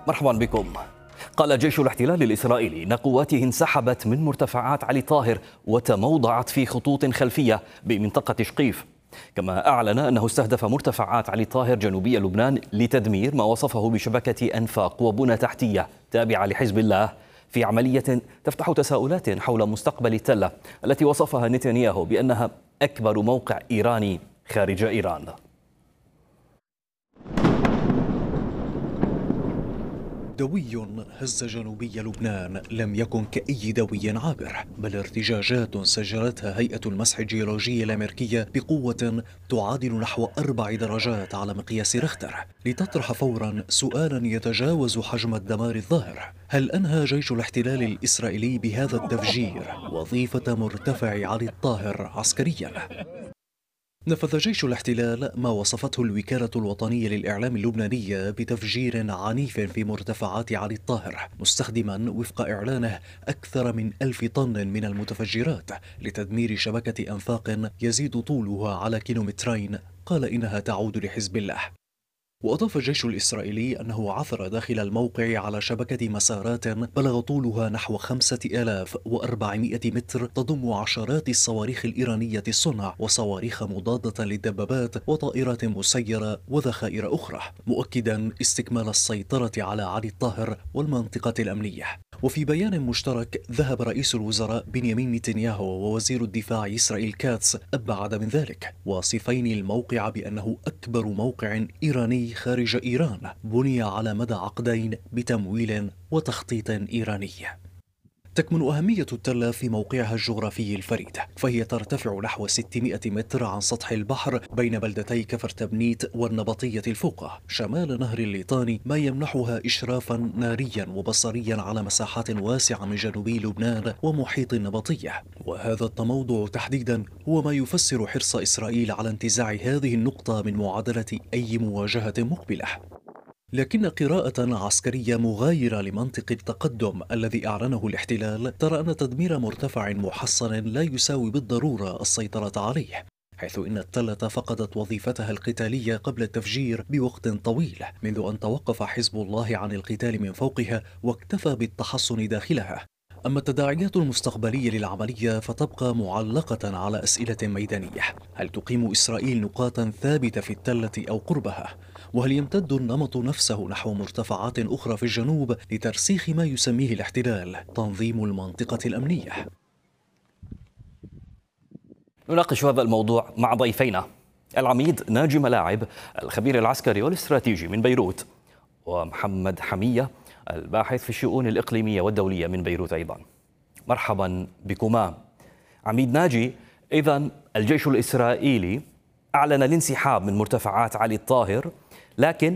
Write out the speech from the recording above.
مرحبا بكم. قال جيش الاحتلال الإسرائيلي إن قواته انسحبت من مرتفعات علي الطاهر وتموضعت في خطوط خلفية بمنطقة شقيف. كما أعلن أنه استهدف مرتفعات علي الطاهر جنوبي لبنان لتدمير ما وصفه بشبكة أنفاق وبنى تحتية تابعة لحزب الله، في عملية تفتح تساؤلات حول مستقبل التلة التي وصفها نتنياهو بأنها أكبر موقع إيراني خارج إيران. دوي هز جنوبي لبنان لم يكن كأي دوي عابر، بل ارتجاجات سجلتها هيئة المسح الجيولوجي الأمريكية بقوة تعادل نحو 4 درجات على مقياس ريختر، لتطرح فورا سؤالا يتجاوز حجم الدمار الظاهر: هل أنهى جيش الاحتلال الإسرائيلي بهذا التفجير وظيفة مرتفع علي الطاهر عسكريا؟ نفذ جيش الاحتلال ما وصفته الوكالة الوطنية للإعلام اللبنانية بتفجير عنيف في مرتفعات علي الطاهر، مستخدما وفق إعلانه أكثر من 1000 طن من المتفجرات لتدمير شبكة أنفاق يزيد طولها على كيلومترين، قال إنها تعود لحزب الله. وأضاف الجيش الإسرائيلي أنه عثر داخل الموقع على شبكة مسارات بلغ طولها نحو 5400 متر، تضم عشرات الصواريخ الإيرانية الصنع وصواريخ مضادة للدبابات وطائرات مسيرة وذخائر أخرى، مؤكدا استكمال السيطرة على علي الطاهر والمنطقة الأمنية. وفي بيان مشترك، ذهب رئيس الوزراء بنيامين نتنياهو ووزير الدفاع إسرائيل كاتس أبعد من ذلك، واصفين الموقع بأنه أكبر موقع إيراني خارج إيران بني على مدى عقدين بتمويل وتخطيط إيراني. تكمن أهمية التلة في موقعها الجغرافي الفريد، فهي ترتفع نحو 600 متر عن سطح البحر بين بلدتي كفر تبنيت والنبطية الفوقة شمال نهر الليطاني، ما يمنحها إشرافا ناريا وبصريا على مساحات واسعة من جنوبي لبنان ومحيط النبطية. وهذا التموضع تحديدا هو ما يفسر حرص إسرائيل على انتزاع هذه النقطة من معادلة أي مواجهة مقبلة. لكن قراءة عسكرية مغايرة لمنطق التقدم الذي أعلنه الاحتلال ترى أن تدمير مرتفع محصن لا يساوي بالضرورة السيطرة عليه، حيث إن التلة فقدت وظيفتها القتالية قبل التفجير بوقت طويل، منذ أن توقف حزب الله عن القتال من فوقها واكتفى بالتحصن داخلها. أما التداعيات المستقبلية للعملية فتبقى معلقة على أسئلة ميدانية: هل تقيم إسرائيل نقاطا ثابتة في التلة أو قربها؟ وهل يمتد النمط نفسه نحو مرتفعات أخرى في الجنوب لترسيخ ما يسميه الاحتلال تنظيم المنطقة الأمنية؟ نناقش هذا الموضوع مع ضيفينا: العميد ناجي ملاعب الخبير العسكري والاستراتيجي من بيروت، ومحمد حمية الباحث في الشؤون الإقليمية والدولية من بيروت أيضا. مرحبا بكما. عميد ناجي، إذن الجيش الإسرائيلي أعلن الانسحاب من مرتفعات علي الطاهر، لكن